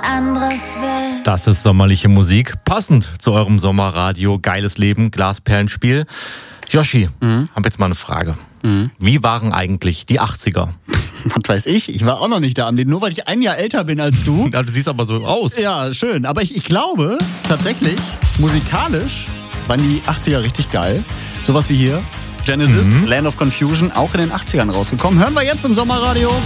anderes will. Das ist sommerliche Musik, passend zu eurem Sommerradio. Geiles Leben, Glasperlenspiel. Yoshi, hab jetzt mal eine Frage. Wie waren eigentlich die 80er? Was weiß ich? Ich war auch noch nicht da. Nur weil ich ein Jahr älter bin als du. Du siehst aber so aus. Ja, schön. Aber ich glaube, tatsächlich, musikalisch waren die 80er richtig geil. Sowas wie hier. Genesis, Land of Confusion, auch in den 80ern rausgekommen. Hören wir jetzt im Sommerradio.